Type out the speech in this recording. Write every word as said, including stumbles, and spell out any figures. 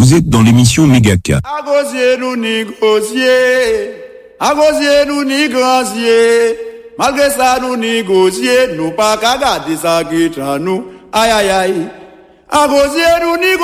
Vous êtes dans l'émission Megaka. À gosier nous négocier, à gosier nous négocier. Malgré ça nous négocier, nous pas qu'à garder ça qui tra nous. Aïe aïe aïe. À gosier nous négocier.